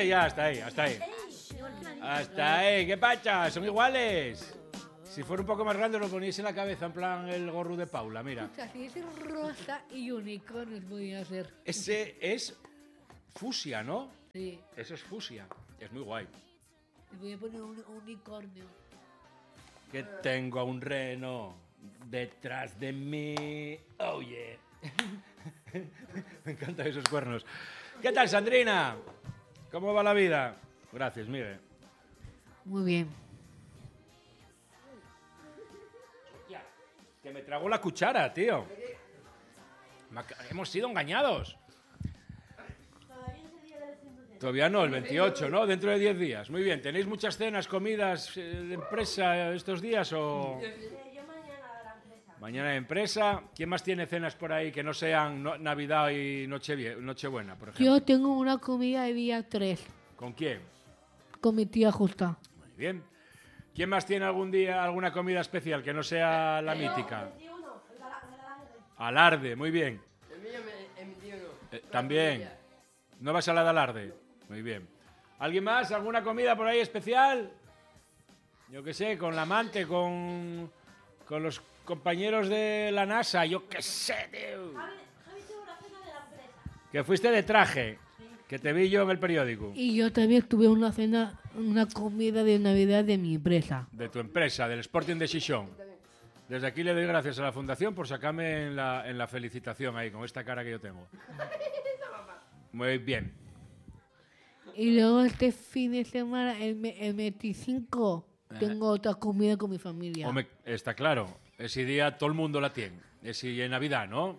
ya, hasta ahí. Hasta ahí, ¿qué pacha? Son iguales. Si fuera un poco más grande lo poníais en la cabeza, en plan el gorro de Paula, mira. Si ese rosa y unicornios podía ser. Ese es fusia, ¿no? Sí. Eso es fusia. Es muy guay. Le voy a poner un unicornio. Que tengo a un reno detrás de mí. Oh, yeah. Me encantan esos cuernos. ¿Qué tal, Sandrina? ¿Cómo va la vida? Gracias, Miguel. Muy bien. Que me trago la cuchara, tío. Hemos sido engañados. Todavía no, el 28, ¿no? Dentro de 10 días. Muy bien. ¿Tenéis muchas cenas, comidas de empresa estos días o...? Yo mañana a la empresa. Mañana de empresa. ¿Quién más tiene cenas por ahí que no sean Navidad y Nochebuena, por ejemplo? Yo tengo una comida de día 3 ¿Con quién? con mi tía Justa. Muy bien. ¿Quién más tiene algún día alguna comida especial que no sea la mítica? El 21, el alarde. Alarde, muy bien. El mío, el 21. También. ¿No vas a la de alarde? Muy bien. ¿Alguien más? ¿Alguna comida por ahí especial? Yo qué sé, con la amante, con los compañeros de la NASA, yo qué sé, tío. Javi tuvo una cena de la empresa. Que fuiste de traje, que te vi yo en el periódico. Y yo también tuve una cena, una comida de Navidad de mi empresa. De tu empresa, del Sporting de Xixón. Desde aquí le doy gracias a la Fundación por sacarme en la felicitación ahí, con esta cara que yo tengo. Muy bien. Y luego este fin de semana, el 25, tengo otra comida con mi familia. Hombre, está claro, ese día todo el mundo la tiene. Ese en Navidad, ¿no?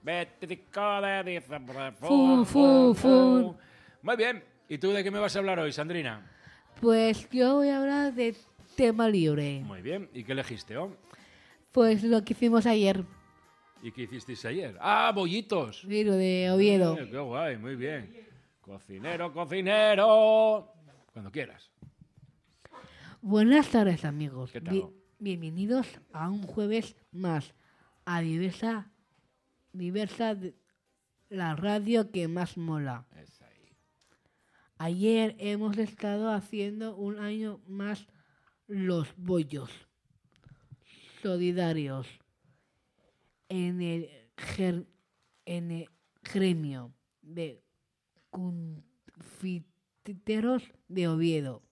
Fu, fu, fu. Muy bien. ¿Y tú de qué me vas a hablar hoy, Sandrina? Pues yo voy a hablar de tema libre. Muy bien. ¿Y qué elegiste, oh? Pues lo que hicimos ayer, ¿Y qué hicisteis ayer? ¡Ah, bollitos! sí, lo de Oviedo. ¡Qué guay! Muy bien. Cocinero, cocinero. Cuando quieras. Buenas tardes, amigos. ¿Qué tal? Bienvenidos a un jueves más a diversa la radio que más mola. Es ahí. Ayer hemos estado haciendo un año más los bollos solidarios en el gremio de confiteros de Oviedo.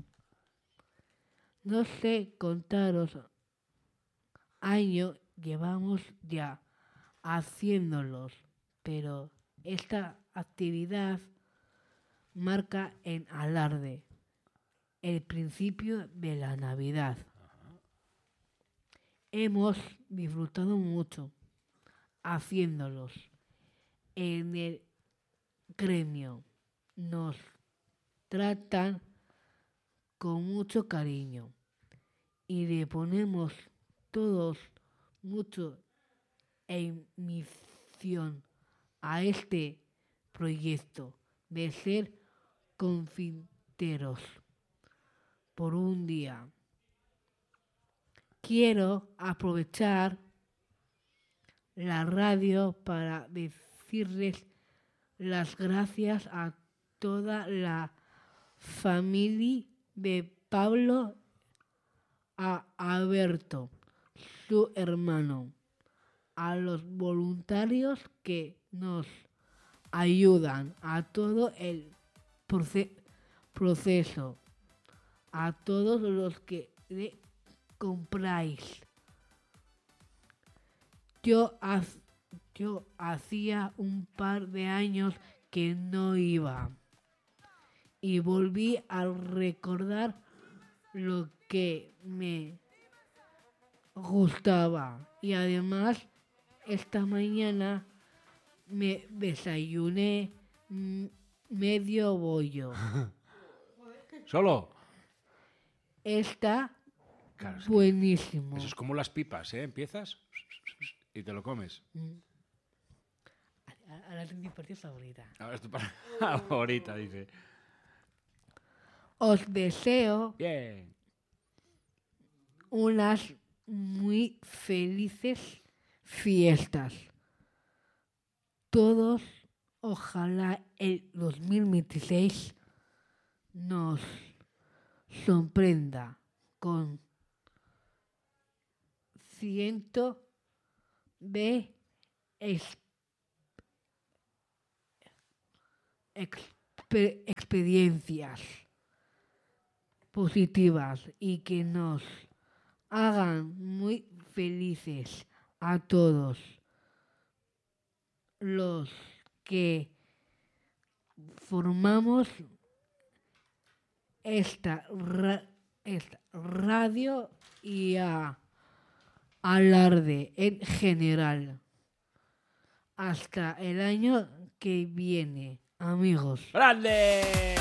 No sé contaros años llevamos ya haciéndolos, pero esta actividad marca en alarde el principio de la Navidad. Hemos disfrutado mucho haciéndolos. En el gremio nos tratan con mucho cariño y le ponemos todos mucho emisión a este proyecto de ser confiteros por un día. Quiero aprovechar la radio para decirles las gracias a toda la familia de Pablo, a Alberto, su hermano, a los voluntarios que nos ayudan a todo el proceso, a todos los que le compráis. Yo hacía un par de años que no iba y volví a recordar lo que me gustaba. Y además, esta mañana me desayuné medio bollo. ¿Solo? Está Claro, es que buenísimo. eso es como las pipas, ¿eh? Empiezas y te lo comes. Ahora es mi parte favorita. Ahora es tu favorita, dice. Os deseo Bien. unas muy felices fiestas. Todos, ojalá el 2026 nos sorprenda con cientos de experiencias positivas y que nos hagan muy felices a todos los que formamos esta radio y a Alarde en general. Hasta el año que viene, amigos. ¡Grande!